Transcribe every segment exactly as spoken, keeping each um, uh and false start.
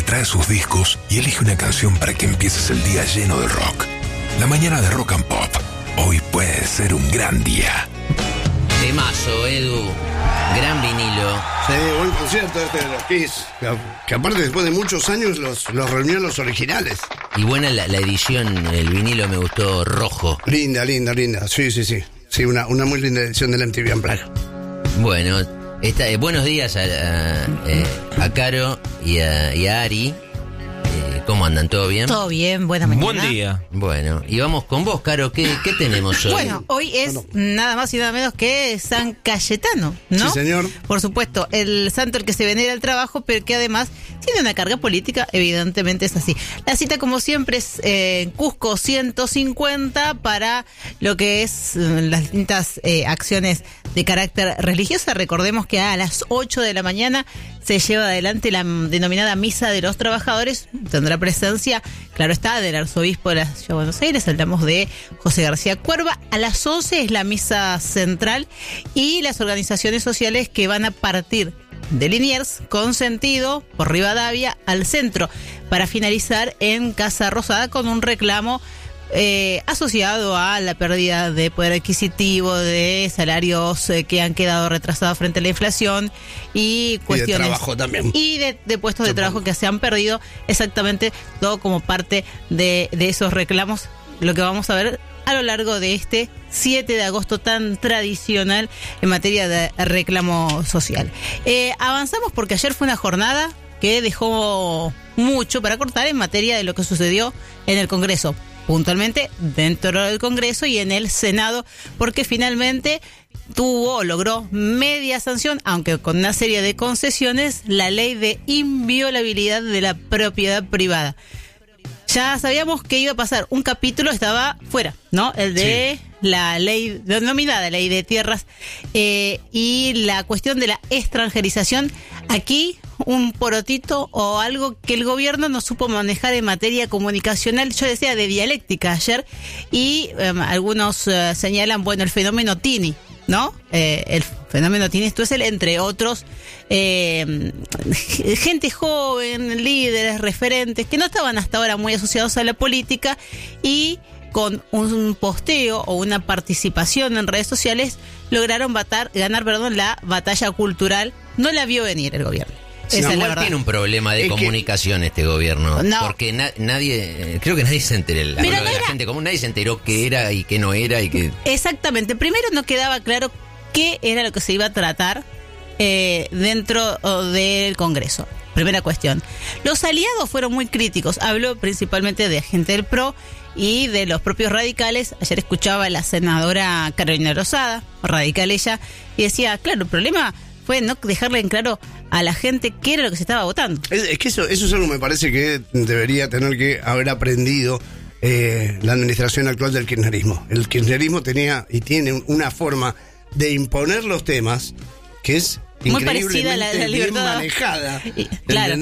trae sus discos y elige una canción para que empieces el día lleno de rock. La mañana de Rock and Pop. Hoy puede ser un gran día. Temazo, Edu. Gran vinilo. Sí, buen concierto este de los Kiss. Que, que aparte después de muchos años los, los reunió los originales. Y buena la, la edición, el vinilo me gustó rojo. Linda, linda, linda. Sí, sí, sí. Sí, una, una muy linda edición del M T V Unplugged. Bueno, esta, eh, buenos días a, a, eh, a Caro y a, y a Ari. Eh, ¿Cómo andan? ¿Todo bien? Todo bien, buena mañana. Buen día. Bueno, y vamos con vos, Caro. ¿Qué, qué tenemos hoy? Bueno, hoy es Bueno. nada más y nada menos que San Cayetano, ¿no? Sí, señor. Por supuesto, el santo al que se venera el trabajo, pero que además tiene una carga política, evidentemente es así. La cita, como siempre, es eh, en Cusco ciento cincuenta para lo que es eh, las distintas eh, acciones de carácter religioso. Recordemos que a las ocho de la mañana se lleva adelante la denominada Misa de los Trabajadores. Tendrá presencia, claro está, del arzobispo de la Ciudad de Buenos Aires. Hablamos de José García Cuerva. A las once es la misa central y las organizaciones sociales que van a partir de Liniers con sentido por Rivadavia al centro para finalizar en Casa Rosada con un reclamo Eh, asociado a la pérdida de poder adquisitivo, de salarios eh, que han quedado retrasados frente a la inflación y cuestiones. Y de trabajo también. Y de, de puestos de trabajo que se han perdido, exactamente todo como parte de, de esos reclamos, lo que vamos a ver a lo largo de este siete de agosto tan tradicional en materia de reclamo social. Eh, avanzamos porque ayer fue una jornada que dejó mucho para cortar en materia de lo que sucedió en el Congreso. Puntualmente dentro del Congreso y en el Senado, porque finalmente tuvo, logró media sanción, aunque con una serie de concesiones, la ley de inviolabilidad de la propiedad privada. Ya sabíamos que iba a pasar, un capítulo estaba fuera, ¿no? El de sí. La ley denominada ley de tierras eh, y la cuestión de la extranjerización. Aquí un porotito o algo que el gobierno no supo manejar en materia comunicacional, yo decía de dialéctica ayer, y eh, algunos eh, señalan, bueno, el fenómeno Tini, ¿no? Eh, el fenómeno Tini, esto es el, entre otros, eh, gente joven, líderes, referentes, que no estaban hasta ahora muy asociados a la política y con un posteo o una participación en redes sociales lograron batar, ganar perdón, la batalla cultural. No la vio venir el gobierno. Esa no, es la verdad. Tiene un problema de es comunicación que... este gobierno. No. Porque na- nadie, creo que nadie se enteró. La, no la era... gente común, nadie se enteró qué era y qué no era. y qué... Exactamente. Primero no quedaba claro qué era lo que se iba a tratar eh, dentro del Congreso. Primera cuestión. Los aliados fueron muy críticos. Hablo principalmente de gente del P R O y de los propios radicales. Ayer escuchaba a la senadora Carolina Rosada, radical ella, y decía, claro, el problema fue no dejarle en claro a la gente qué era lo que se estaba votando. Es, es que eso, eso es algo que me parece que debería tener que haber aprendido eh, la administración actual del kirchnerismo. El kirchnerismo tenía y tiene una forma de imponer los temas que es muy increíblemente parecida a la, la bien libertad manejada. Y, claro.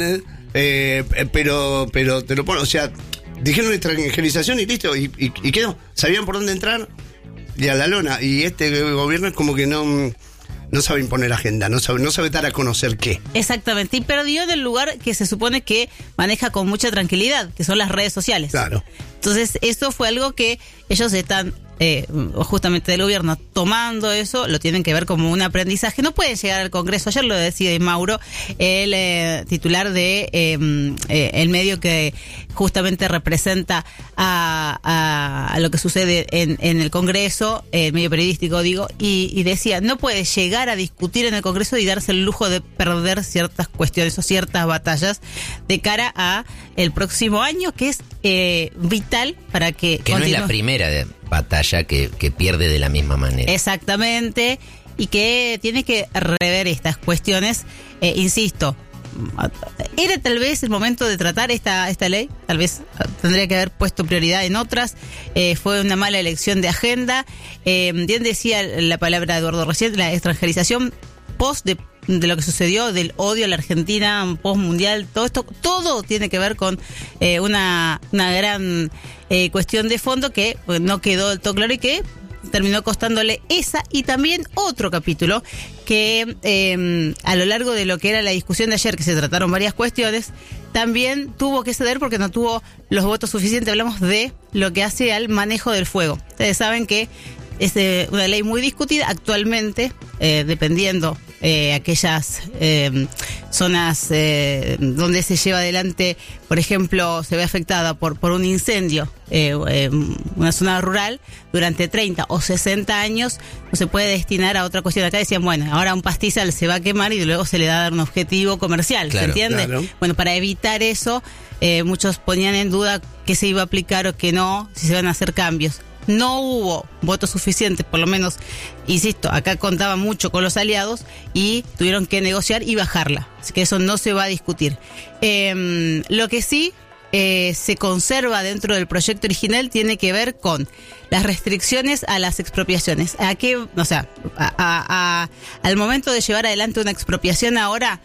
Eh, pero, pero te lo ponen, o sea, dijeron extranjerización y listo, y, y, y quedó. Sabían por dónde entrar y a la lona. Y este gobierno es como que no... No sabe imponer agenda, no sabe, no sabe dar a conocer qué. Exactamente, y perdió del lugar que se supone que maneja con mucha tranquilidad, que son las redes sociales. Claro. Entonces, eso fue algo que ellos están, eh, justamente del gobierno, tomando eso, lo tienen que ver como un aprendizaje. No pueden llegar al Congreso, ayer lo decía Mauro, el eh, titular de eh, eh, el medio que justamente representa a, a, a lo que sucede en, en el Congreso, el medio periodístico, digo, y, y decía, no puede llegar a discutir en el Congreso y darse el lujo de perder ciertas cuestiones o ciertas batallas de cara a el próximo año, que es eh, vital para que que continúe. No es la primera de batalla que, que pierde de la misma manera. Exactamente, y que tiene que rever estas cuestiones. Eh, insisto, era tal vez el momento de tratar esta esta ley, tal vez tendría que haber puesto prioridad en otras. Eh, fue una mala elección de agenda. Eh, bien decía la palabra Eduardo recién, la extranjerización post de, de lo que sucedió, del odio a la Argentina post mundial, todo esto, todo tiene que ver con eh, una, una gran eh, cuestión de fondo que pues, no quedó del todo claro y que terminó costándole esa y también otro capítulo que eh, a lo largo de lo que era la discusión de ayer, que se trataron varias cuestiones, también tuvo que ceder porque no tuvo los votos suficientes. Hablamos de lo que hace al manejo del fuego. Ustedes saben que es eh, una ley muy discutida actualmente, eh, dependiendo eh, aquellas eh, zonas eh, donde se lleva adelante, por ejemplo, se ve afectada por, por un incendio, eh, eh, una zona rural, durante treinta o sesenta años no se puede destinar a otra cuestión. Acá decían, bueno, ahora un pastizal se va a quemar y luego se le da a dar un objetivo comercial, claro, ¿se entiende? Claro. Bueno, para evitar eso, eh, muchos ponían en duda qué se iba a aplicar o qué no, si se van a hacer cambios. No hubo votos suficientes, por lo menos, insisto, acá contaba mucho con los aliados y tuvieron que negociar y bajarla. Así que eso no se va a discutir. Eh, lo que sí eh, se conserva dentro del proyecto original tiene que ver con las restricciones a las expropiaciones. ¿A qué? O sea, a, a, a, al momento de llevar adelante una expropiación ahora,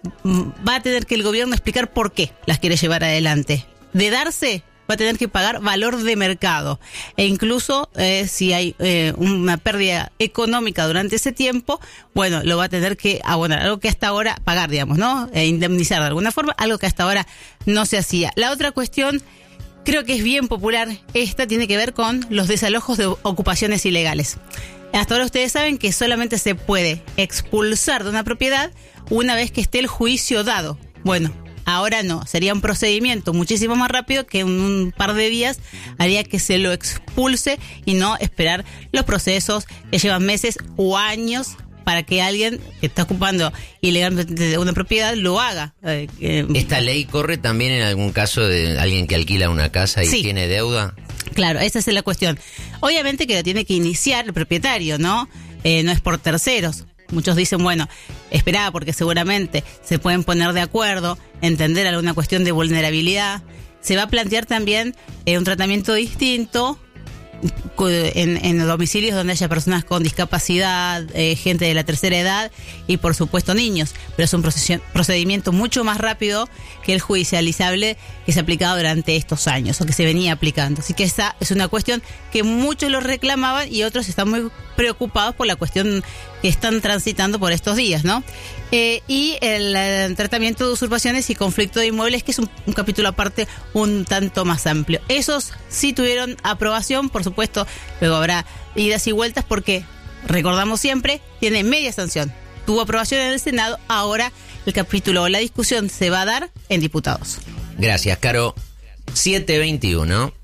va a tener que el gobierno explicar por qué las quiere llevar adelante. De darse, va a tener que pagar valor de mercado e incluso eh, si hay eh, una pérdida económica durante ese tiempo, bueno, lo va a tener que abonar, algo que hasta ahora pagar, digamos, ¿no? E indemnizar de alguna forma, algo que hasta ahora no se hacía. La otra cuestión, creo que es bien popular, esta tiene que ver con los desalojos de ocupaciones ilegales. Hasta ahora ustedes saben que solamente se puede expulsar de una propiedad una vez que esté el juicio dado. Bueno, ahora no, sería un procedimiento muchísimo más rápido que en un par de días haría que se lo expulse y no esperar los procesos que llevan meses o años para que alguien que está ocupando ilegalmente una propiedad lo haga. Eh, eh, ¿Esta ley corre también en algún caso de alguien que alquila una casa y sí. tiene deuda? Claro, esa es la cuestión. Obviamente que la tiene que iniciar el propietario, ¿no? Eh, no es por terceros. Muchos dicen, bueno, esperá, porque seguramente se pueden poner de acuerdo, entender alguna cuestión de vulnerabilidad. Se va a plantear también eh, un tratamiento distinto en, en domicilios donde haya personas con discapacidad, eh, gente de la tercera edad y por supuesto niños, pero es un procedimiento mucho más rápido que el judicializable que se ha aplicado durante estos años o que se venía aplicando. Así que esa es una cuestión que muchos lo reclamaban y otros están muy preocupados por la cuestión que están transitando por estos días, ¿no? Eh, y el, el tratamiento de usurpaciones y conflicto de inmuebles, que es un, un capítulo aparte un tanto más amplio. Esos sí tuvieron aprobación, por supuesto, luego habrá idas y vueltas porque, recordamos siempre, tiene media sanción. Tuvo aprobación en el Senado, ahora el capítulo o la discusión se va a dar en diputados. Gracias, Caro. siete veintiuno.